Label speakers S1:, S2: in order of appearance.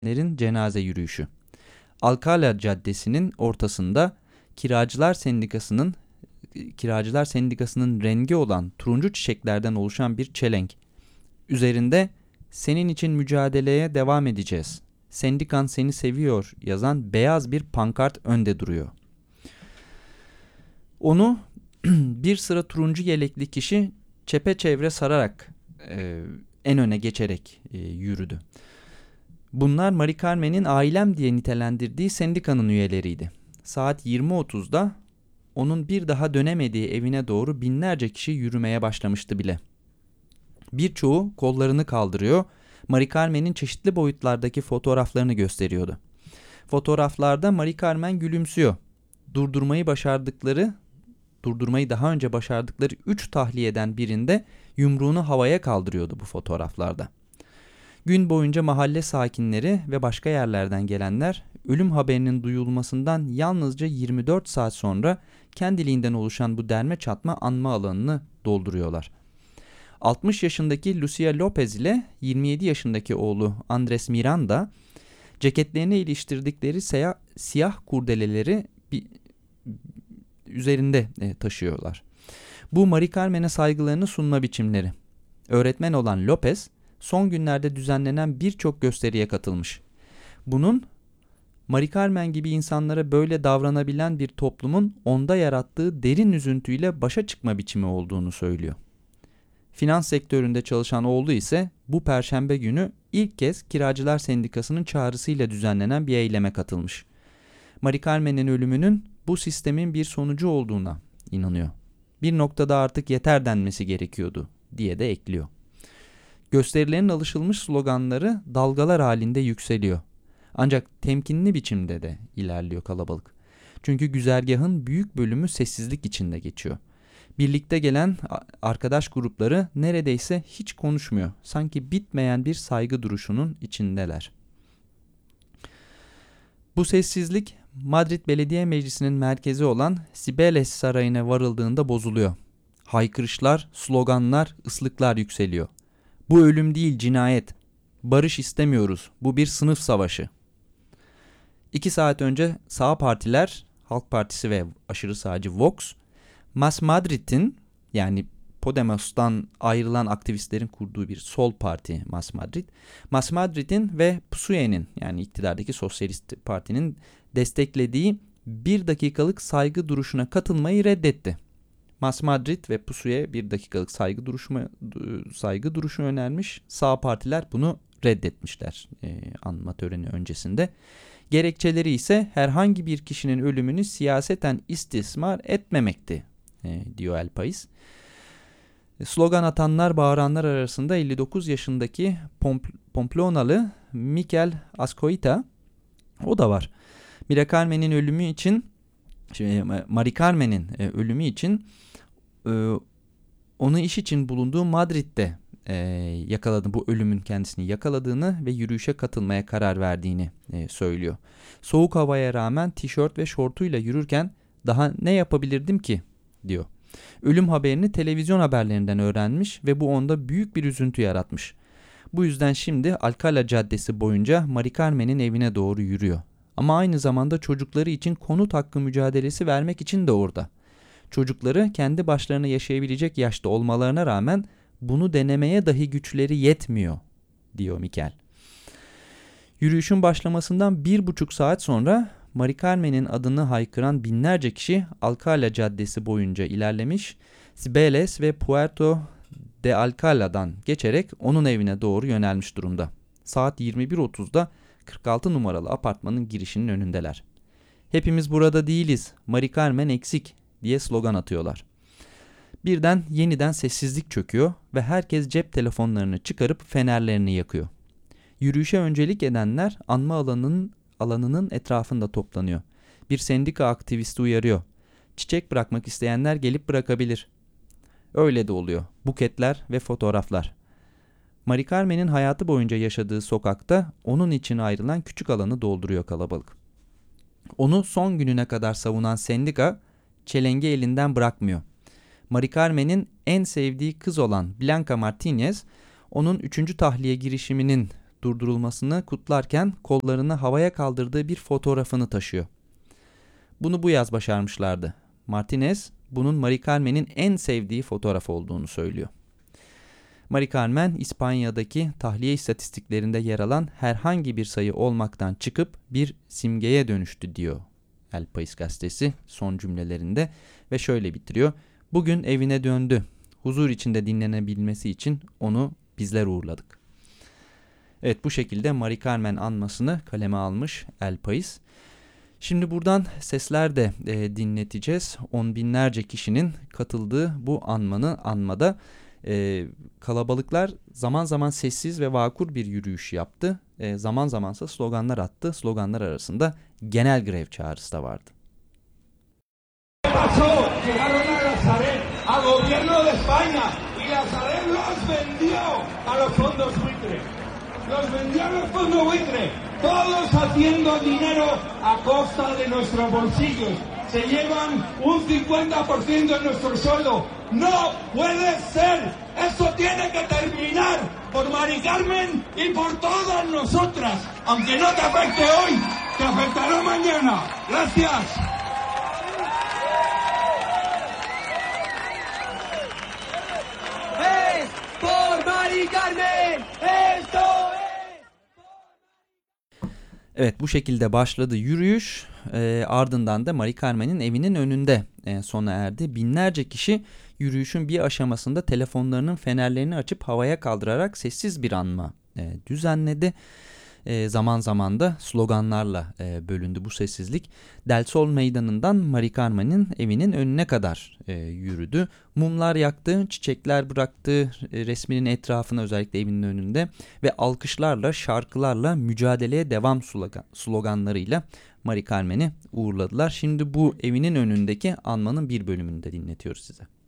S1: cenaze yürüyüşü. Alcalá Caddesi'nin ortasında Kiracılar Sendikası'nın rengi olan turuncu çiçeklerden oluşan bir çelenk. Üzerinde "Senin için mücadeleye devam edeceğiz. Sendikan seni seviyor" yazan beyaz bir pankart önde duruyor. Onu bir sıra turuncu yelekli kişi çepeçevre sararak en öne geçerek yürüdü. Bunlar Mari Carmen'in ailem diye nitelendirdiği sendikanın üyeleriydi. Saat 20.30'da onun bir daha dönemediği evine doğru binlerce kişi yürümeye başlamıştı bile. Birçoğu kollarını kaldırıyor, Mari Carmen'in çeşitli boyutlardaki fotoğraflarını gösteriyordu. Fotoğraflarda Mari Carmen gülümsüyor. Durdurmayı daha önce başardıkları 3 tahliyeden birinde yumruğunu havaya kaldırıyordu bu fotoğraflarda. Gün boyunca mahalle sakinleri ve başka yerlerden gelenler ölüm haberinin duyulmasından yalnızca 24 saat sonra kendiliğinden oluşan bu derme çatma anma alanını dolduruyorlar. 60 yaşındaki Lucia Lopez ile 27 yaşındaki oğlu Andres Miranda ceketlerine iliştirdikleri siyah kurdeleleri üzerinde taşıyorlar. Bu Mari Carmen'e saygılarını sunma biçimleri. Öğretmen olan Lopez son günlerde düzenlenen birçok gösteriye katılmış. Bunun Mari Carmen gibi insanlara böyle davranabilen bir toplumun onda yarattığı derin üzüntüyle başa çıkma biçimi olduğunu söylüyor. Finans sektöründe çalışan oğlu ise bu perşembe günü ilk kez Kiracılar Sendikası'nın çağrısıyla düzenlenen bir eyleme katılmış. Mari Carmen'in ölümünün bu sistemin bir sonucu olduğuna inanıyor. Bir noktada artık yeter denmesi gerekiyordu diye de ekliyor. Gösterilerin alışılmış sloganları dalgalar halinde yükseliyor. Ancak temkinli biçimde de ilerliyor kalabalık. Çünkü güzergahın büyük bölümü sessizlik içinde geçiyor. Birlikte gelen arkadaş grupları neredeyse hiç konuşmuyor. Sanki bitmeyen bir saygı duruşunun içindeler. Bu sessizlik Madrid Belediye Meclisi'nin merkezi olan Cibeles Sarayı'na varıldığında bozuluyor. Haykırışlar, sloganlar, ıslıklar yükseliyor. Bu ölüm değil, cinayet. Barış istemiyoruz. Bu bir sınıf savaşı. 2 saat önce sağ partiler, Halk Partisi ve aşırı sağcı Vox, Mas Madrid'in, yani Podemos'tan ayrılan aktivistlerin kurduğu bir sol parti Mas Madrid'in ve PSUE'nin, yani iktidardaki Sosyalist Parti'nin desteklediği 1 dakikalık saygı duruşuna katılmayı reddetti. Mas Madrid ve PSUE 1 dakikalık saygı duruşu önermiş. Sağ partiler bunu reddetmişler anma töreni öncesinde. Gerekçeleri ise herhangi bir kişinin ölümünü siyaseten istismar etmemekti diyor El País. Slogan atanlar, bağıranlar arasında 59 yaşındaki Pamplonalı Mikel Azcoita, o da var. Mari Carmen'in ölümü için onu iş için bulunduğu Madrid'de bu ölümün kendisini yakaladığını ve yürüyüşe katılmaya karar verdiğini söylüyor. Soğuk havaya rağmen tişört ve şortuyla yürürken "Daha ne yapabilirdim ki?" diyor. Ölüm haberini televizyon haberlerinden öğrenmiş ve bu onda büyük bir üzüntü yaratmış. Bu yüzden şimdi Alcalá Caddesi boyunca Mari Carmen'in evine doğru yürüyor. Ama aynı zamanda çocukları için konut hakkı mücadelesi vermek için de orada. Çocukları kendi başlarına yaşayabilecek yaşta olmalarına rağmen bunu denemeye dahi güçleri yetmiyor, diyor Mikel. Yürüyüşün başlamasından 1,5 saat sonra Mari Carmen'in adını haykıran binlerce kişi Alcalá Caddesi boyunca ilerlemiş, Cibeles ve Puerto de Alcala'dan geçerek onun evine doğru yönelmiş durumda. Saat 21.30'da 46 numaralı apartmanın girişinin önündeler. "Hepimiz burada değiliz, Mari Carmen eksik" diye slogan atıyorlar. Birden yeniden sessizlik çöküyor ve herkes cep telefonlarını çıkarıp fenerlerini yakıyor. Yürüyüşe öncelik edenler anma alanının etrafında toplanıyor. Bir sendika aktivisti uyarıyor. Çiçek bırakmak isteyenler gelip bırakabilir. Öyle de oluyor. Buketler ve fotoğraflar. Mari Carmen'in hayatı boyunca yaşadığı sokakta onun için ayrılan küçük alanı dolduruyor kalabalık. Onu son gününe kadar savunan sendika çelengi elinden bırakmıyor. Mari Carmen'in en sevdiği kız olan Blanca Martinez, onun 3. tahliye girişiminin durdurulmasını kutlarken kollarını havaya kaldırdığı bir fotoğrafını taşıyor. Bunu bu yaz başarmışlardı. Martinez bunun Mari Carmen'in en sevdiği fotoğraf olduğunu söylüyor. Mari Carmen, İspanya'daki tahliye istatistiklerinde yer alan herhangi bir sayı olmaktan çıkıp bir simgeye dönüştü diyor El País gazetesi son cümlelerinde ve şöyle bitiriyor. Bugün evine döndü. Huzur içinde dinlenebilmesi için onu bizler uğurladık. Evet, bu şekilde Mari Carmen anmasını kaleme almış El País. Şimdi buradan sesler de dinleteceğiz. On binlerce kişinin katıldığı bu anmada kalabalıklar zaman zaman sessiz ve vakur bir yürüyüş yaptı. Zaman zamansa sloganlar attı. Sloganlar arasında genel grev çağrısı da vardı.
S2: Al gobierno de España y Nazaret los vendió a los fondos buitre. Los vendió a los fondos buitre. Todos haciendo dinero a costa de nuestros bolsillos. Se llevan un 50% de nuestro sueldo. No puede ser. Eso tiene que terminar por Mari Carmen y por todas nosotras. Aunque no te afecte hoy, te afectará mañana. Gracias.
S3: Por Mari Carmen, esto es.
S1: Evet, bu şekilde başladı yürüyüş. Ardından da Mari Carmen'in evinin önünde sona erdi. Binlerce kişi yürüyüşün bir aşamasında telefonlarının fenerlerini açıp havaya kaldırarak sessiz bir anma düzenledi. Zaman zaman da sloganlarla bölündü bu sessizlik. Del Sol meydanından Mari Carmen'in evinin önüne kadar yürüdü. Mumlar yaktı, çiçekler bıraktı resminin etrafına, özellikle evinin önünde ve alkışlarla, şarkılarla, mücadeleye devam sloganlarıyla Mari Carmen'i uğurladılar. Şimdi bu evinin önündeki anmanın bir bölümünü de dinletiyoruz size.